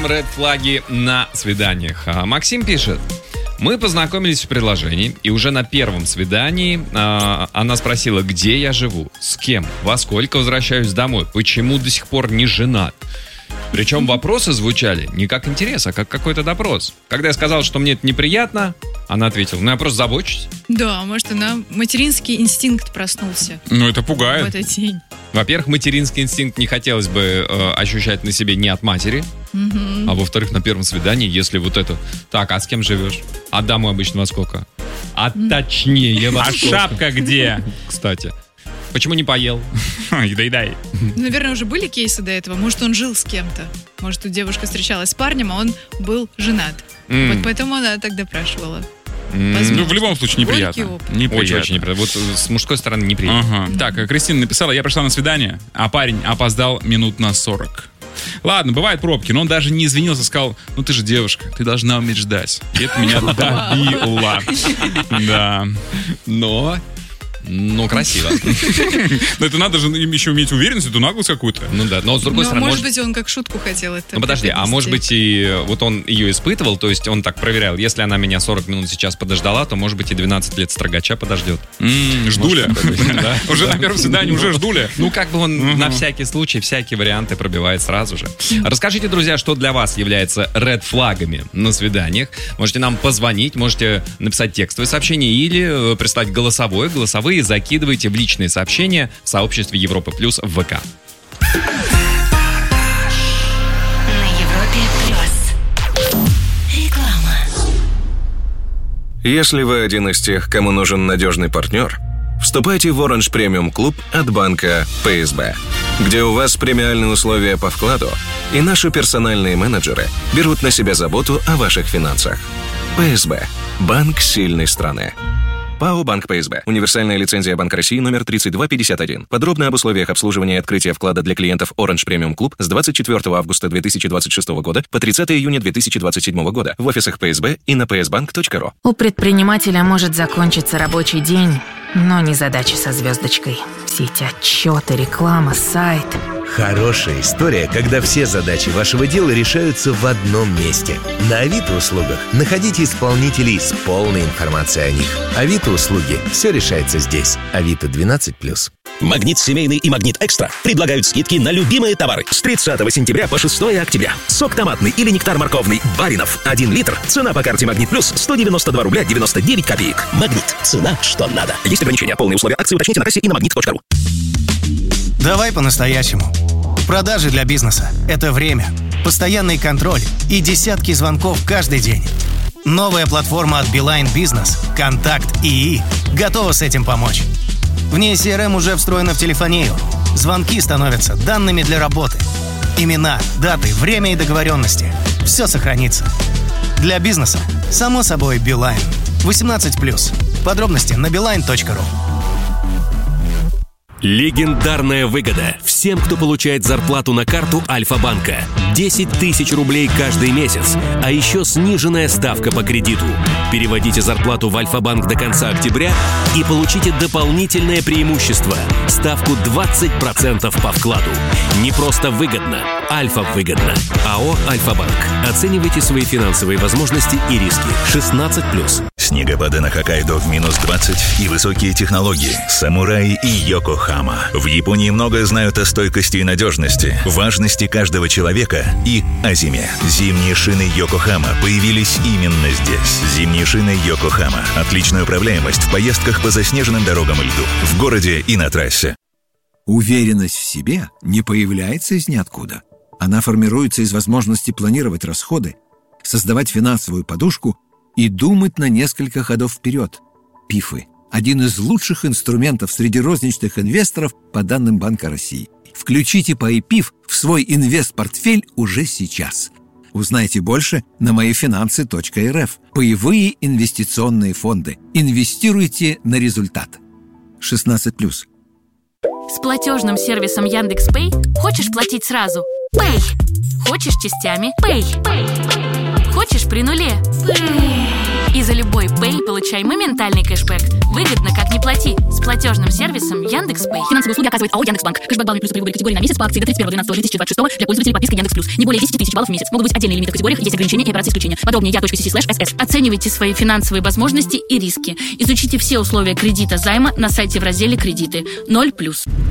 ред-флаги на свиданиях. Максим пишет. Мы познакомились в приложении, и уже на первом свидании она спросила, где я живу, с кем, во сколько возвращаюсь домой, почему до сих пор не женат. Причем вопросы звучали не как интерес, а как какой-то допрос. Когда я сказал, что мне это неприятно, она ответила, я просто забочусь. Да, может, материнский инстинкт проснулся. Это пугает. В этот день. Во-первых, материнский инстинкт не хотелось бы ощущать на себе не от матери. А во-вторых, на первом свидании, если вот это... Так, а с кем живешь? А домой обычно во сколько? А точнее во сколько? А шапка где? Кстати. Почему не поел? Дай. Наверное, уже были кейсы до этого. Может, он жил с кем-то. Может, тут девушка встречалась с парнем, а он был женат. Вот поэтому она так допрашивала. В любом случае неприятно. Очень неприятно. Вот с мужской стороны неприятно. Ага. Так, Кристина написала, я пришла на свидание, а парень опоздал минут на 40. Ладно, бывают пробки, но он даже не извинился, сказал, ты же девушка, ты должна уметь ждать. И это меня добило. Да. Но красиво. Но это надо же им еще иметь уверенность, эту наглость какую-то. Да, но с другой стороны... Может быть, он как шутку хотел это. Подожди, а может быть и вот он ее испытывал, то есть он так проверял, если она меня 40 минут сейчас подождала, то может быть и 12 лет строгача подождет. Ждуля. Уже на первом свидании уже ждуля. Как бы он на всякий случай, всякие варианты пробивает сразу же. Расскажите, друзья, что для вас является ред-флагами на свиданиях. Можете нам позвонить, можете написать текстовое сообщение или прислать голосовые закидывайте в личные сообщения в сообществе Европа Плюс в ВК. На Европе Плюс. Реклама. Если вы один из тех, кому нужен надежный партнер, вступайте в Orange Premium Club от банка ПСБ, где у вас премиальные условия по вкладу, и наши персональные менеджеры берут на себя заботу о ваших финансах. ПСБ. Банк сильной страны. ПАО «Банк ПСБ». Универсальная лицензия Банка России номер 3251. Подробно об условиях обслуживания и открытия вклада для клиентов Orange Premium Club с 24 августа 2026 года по 30 июня 2027 года в офисах ПСБ и на psbank.ru. У предпринимателя может закончиться рабочий день, но не задача со звездочкой. Все эти отчеты, реклама, сайт. Хорошая история, когда все задачи вашего дела решаются в одном месте. На Авито-услугах находите исполнителей с полной информацией о них. Авито-услуги. Все решается здесь. Авито 12+. Магнит Семейный и Магнит Экстра предлагают скидки на любимые товары с 30 сентября по 6 октября. Сок томатный или нектар морковный Баринов 1 литр. Цена по карте Магнит Плюс 192 рубля 99 копеек. Магнит. Цена, что надо. Есть ограничения. Полные условия акции уточните на кассе и на магнит.ру. Давай по-настоящему. Продажи для бизнеса – это время, постоянный контроль и десятки звонков каждый день. Новая платформа от Beeline Business «Контакт ИИ» готова с этим помочь. В ней CRM уже встроена в телефонию. Звонки становятся данными для работы. Имена, даты, время и договоренности – все сохранится. Для бизнеса, само собой, Beeline. 18+. Подробности на beeline.ru. Легендарная выгода всем, кто получает зарплату на карту Альфа-банка. 10 тысяч рублей каждый месяц, а еще сниженная ставка по кредиту. Переводите зарплату в Альфа-банк до конца октября и получите дополнительное преимущество – ставку 20% по вкладу. Не просто выгодно, Альфа-выгодно. АО «Альфа-банк». Оценивайте свои финансовые возможности и риски. 16+. Снегопады на Хоккайдо в минус 20 и высокие технологии. Самураи и Йокохама. В Японии многое знают о стойкости и надежности, важности каждого человека и о зиме. Зимние шины Йокохама появились именно здесь. Зимние шины Йокохама. Отличная управляемость в поездках по заснеженным дорогам и льду. В городе и на трассе. Уверенность в себе не появляется из ниоткуда. Она формируется из возможности планировать расходы, создавать финансовую подушку и думать на несколько ходов вперед. ПИФы – один из лучших инструментов среди розничных инвесторов по данным Банка России. Включите ПАИ-ПИФ в свой инвест-портфель уже сейчас. Узнайте больше на моифинансы.рф. Паевые инвестиционные фонды. Инвестируйте на результат. 16+. С платежным сервисом Яндекс.Пэй хочешь платить сразу? Пэй. Хочешь частями? Пэй. Хочешь при нуле? Пэй. И за любой Pay получай моментальный кэшбэк. Выгодно, как не плати. С платежным сервисом Яндекс.Пэй. Финансовые услуги оказывает АО Яндекс.Банк. Кэшбэк баллы плюс при выборе категории на месяц по акции до 31.12.2026 для пользователей подписки Яндекс.Плюс. Не более 10 тысяч баллов в месяц. Могут быть отдельные лимиты в категориях, есть ограничения и операции исключения. Подробнее я.cc/ss. Оценивайте свои финансовые возможности и риски. Изучите все условия кредита займа на сайте в разделе «Кредиты». 0+.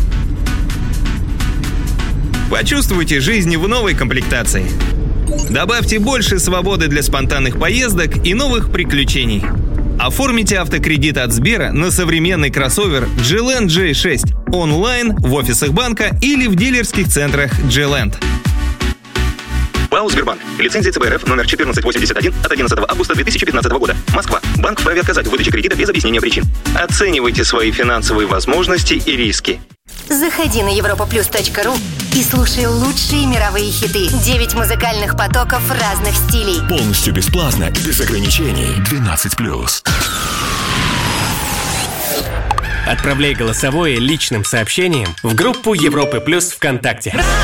Почувствуйте жизнь в новой комплектации. Добавьте больше свободы для спонтанных поездок и новых приключений. Оформите автокредит от Сбера на современный кроссовер G-Land J6 онлайн, в офисах банка или в дилерских центрах G-Land. ПАО «Сбербанк». Лицензия ЦБ РФ номер 1481 от 11 августа 2015 года. Москва. Банк вправе отказать в выдаче кредита без объяснения причин. Оценивайте свои финансовые возможности и риски. Заходи на europaplus.ru и слушай лучшие мировые хиты. 9 музыкальных потоков разных стилей. Полностью бесплатно, без ограничений. 12+. Отправляй голосовое личным сообщением в группу Европы Плюс ВКонтакте.